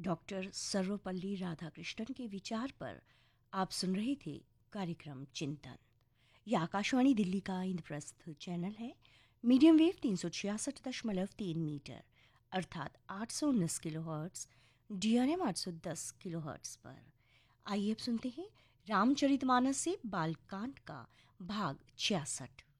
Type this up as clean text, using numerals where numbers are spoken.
Doctor Sarvepalli Radhakrishnan के विचार पर आप सुन रहे थे कार्यक्रम चिंतन। यह आकाशवाणी दिल्ली का इंद्रप्रस्थ चैनल है। मीडियम वेव 366.3 मीटर अर्थात 819 किलोहर्ट्ज़, DRM 810 किलोहर्ट्ज़ पर। आइए अब सुनते हैं रामचरितमानस से बालकांड का भाग 66।